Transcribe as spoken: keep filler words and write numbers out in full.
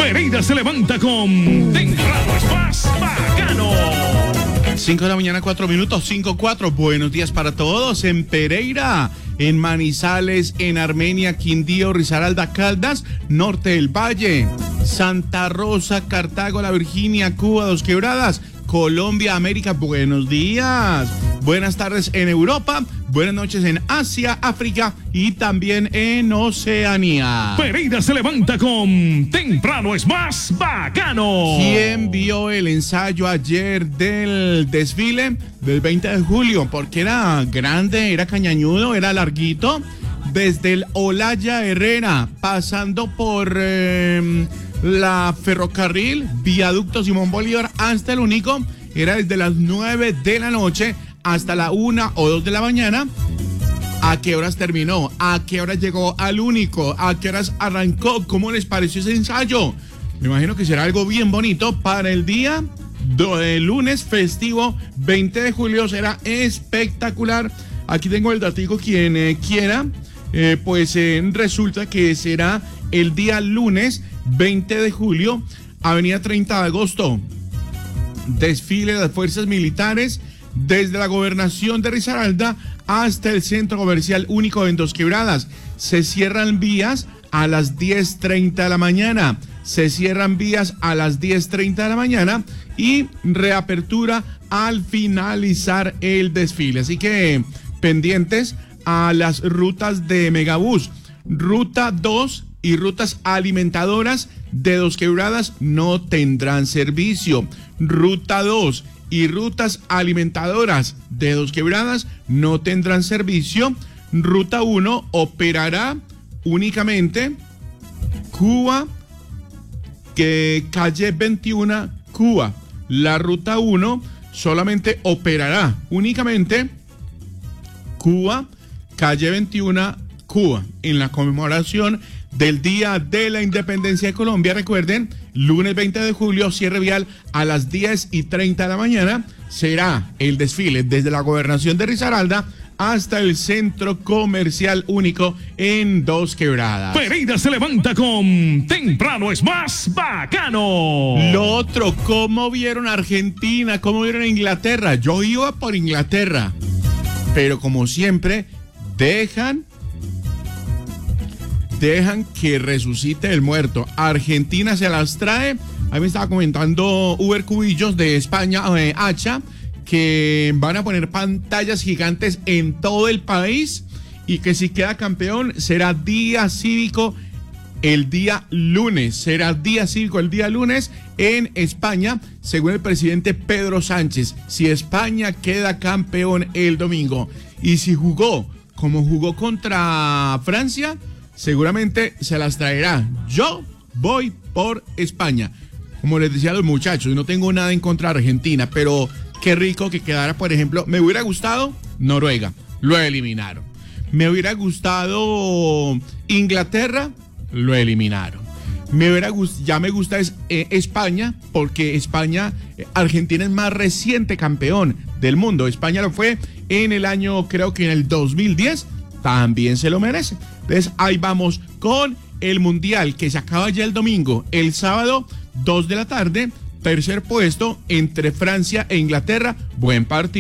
Pereira se levanta con Temprano es más bacano. cinco de la mañana, cuatro minutos, cinco cuatro. Buenos días para todos en Pereira, en Manizales, en Armenia, Quindío, Risaralda, Caldas, Norte del Valle, Santa Rosa, Cartago, La Virginia, Cuba, Dos Quebradas, Colombia, América. Buenos días. Buenas tardes en Europa, buenas noches en Asia, África y también en Oceanía. Pereira se levanta con Temprano es más bacano. ¿Quién vio el ensayo ayer del desfile del veinte de julio? Porque era grande, era cañañudo, era larguito. Desde el Olaya Herrera, pasando por eh, la ferrocarril, viaducto Simón Bolívar hasta el Único, era desde las nueve de la noche hasta la una o dos de la mañana. ¿A qué horas terminó? ¿A qué horas llegó al Único? ¿A qué horas arrancó? ¿Cómo les pareció ese ensayo? Me imagino que será algo bien bonito para el día del lunes festivo veinte de julio. Será espectacular. Aquí tengo el datico, quien eh, quiera. Eh, pues eh, resulta que será el día lunes veinte de julio, avenida treinta de agosto. Desfile de las fuerzas militares desde la gobernación de Risaralda hasta el centro comercial Único en Dos Quebradas. Se cierran vías a las diez treinta de la mañana. Se cierran vías a las diez treinta de la mañana y reapertura al finalizar el desfile. Así que pendientes a las rutas de Megabús. Ruta dos y rutas alimentadoras de Dos Quebradas no tendrán servicio. Ruta dos y rutas alimentadoras de Dos Quebradas no tendrán servicio. Ruta uno operará únicamente Cuba, que calle veintiuno, Cuba. La ruta uno solamente operará únicamente Cuba, calle veintiuno, Cuba, en la conmemoración del Día de la Independencia de Colombia. Recuerden, lunes veinte de julio, cierre vial a las diez y treinta de la mañana. Será el desfile desde la gobernación de Risaralda hasta el centro comercial Único en Dos Quebradas. Pereira se levanta con Temprano es más bacano. Lo otro, ¿cómo vieron a Argentina? ¿Cómo vieron a Inglaterra? Yo iba por Inglaterra, pero como siempre, dejan... dejan que resucite el muerto. Argentina se las trae. Ahí me estaba comentando Uber Cubillos de España, eh, Hacha, que van a poner pantallas gigantes en todo el país y que si queda campeón será día cívico el día lunes. Será día cívico el día lunes en España, según el presidente Pedro Sánchez. Si España queda campeón el domingo y si jugó como jugó contra Francia, seguramente se las traerá. Yo voy por España. Como les decía a los muchachos, no tengo nada en contra de Argentina, pero qué rico que quedara, por ejemplo, me hubiera gustado Noruega, lo eliminaron. Me hubiera gustado Inglaterra, lo eliminaron. Me hubiera gust- ya me gusta es, eh, España, porque España, eh, Argentina es más reciente campeón del mundo. España lo fue en el año, creo que en el dos mil diez, también se lo merece. Entonces ahí vamos con el Mundial que se acaba ya el domingo. El sábado, dos de la tarde, tercer puesto entre Francia e Inglaterra. Buen partido.